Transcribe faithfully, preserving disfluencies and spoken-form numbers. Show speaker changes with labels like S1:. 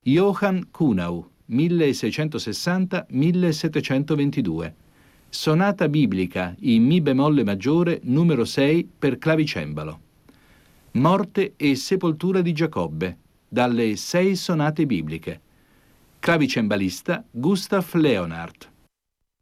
S1: Johann Kuhnau, milleseicentosessanta millesettecentoventidue. Sonata biblica in Mi bemolle maggiore numero sei per clavicembalo. Morte e sepoltura di Giacobbe, dalle Sei sonate bibliche. Clavicembalista Gustav Leonhardt.